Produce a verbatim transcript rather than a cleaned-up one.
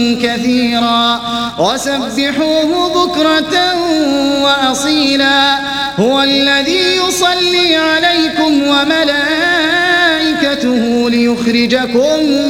كثيرا وسبحوه بكرة وأصيلا هو الذي يصلي عليكم وملائكته ليخرجكم